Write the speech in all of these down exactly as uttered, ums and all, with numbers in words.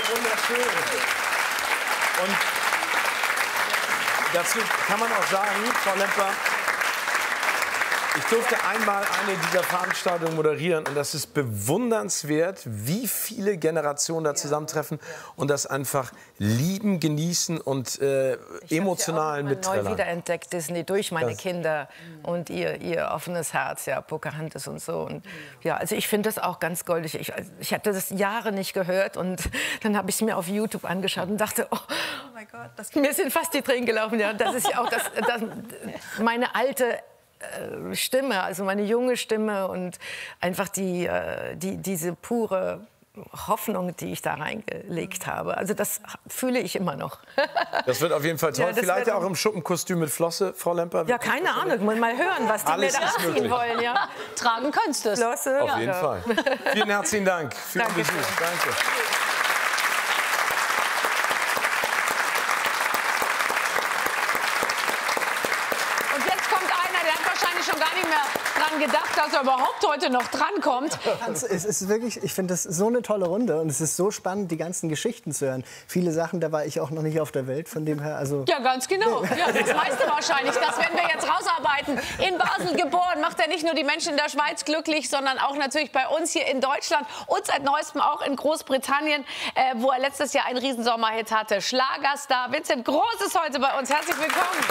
wunderschön. Und dazu kann man auch sagen, Frau Lemper, ich durfte einmal eine dieser Veranstaltungen moderieren und das ist bewundernswert, wie viele Generationen da zusammentreffen und das einfach lieben, genießen und äh, emotional mitträllern. Neu wiederentdeckt Disney durch meine das Kinder und ihr, ihr offenes Herz, ja, Pocahontas und so. Und ja, also ich finde das auch ganz goldig. Ich, ich hatte das Jahre nicht gehört und dann habe ich es mir auf YouTube angeschaut und dachte, oh, oh mein Gott, das mir sind fast die Tränen gelaufen. Ja, das ist ja auch das, das, meine alte Stimme, also meine junge Stimme und einfach die, die, diese pure Hoffnung, die ich da reingelegt habe. Also das fühle ich immer noch. Das wird auf jeden Fall toll. Ja, vielleicht ja auch im Schuppenkostüm mit Flosse, Frau Lemper. Ja, keine Ahnung. Mal hören, was die Alles mir da anziehen wollen. Ja. Tragen könntest du es. Flosse. Auf jeden ja. Fall. Vielen herzlichen Dank für den Besuch. Danke. Schon gar nicht mehr dran gedacht, dass er überhaupt heute noch drankommt. Es ist wirklich, ich finde das so eine tolle Runde und es ist so spannend, die ganzen Geschichten zu hören. Viele Sachen, da war ich auch noch nicht auf der Welt, von dem her, also... Ja, ganz genau. Ja, das meiste wahrscheinlich. Das werden wir jetzt rausarbeiten. In Basel geboren, macht er nicht nur die Menschen in der Schweiz glücklich, sondern auch natürlich bei uns hier in Deutschland und seit Neuestem auch in Großbritannien, äh, wo er letztes Jahr einen Riesensommerhit hatte. Schlagerstar Vincent Groß ist heute bei uns. Herzlich willkommen.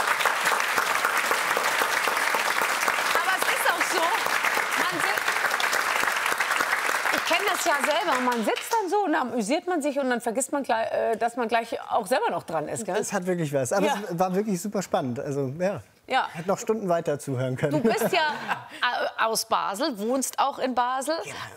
Ich kenne das ja selber. Man sitzt dann so und dann amüsiert man sich und dann vergisst man, gleich, äh, dass man gleich auch selber noch dran ist. Gell? Das hat wirklich was. Aber ja. es war wirklich super spannend. Also, ja. Ja. Hätte noch Stunden weiter zuhören können. Du bist ja aus Basel, wohnst auch in Basel. Ja.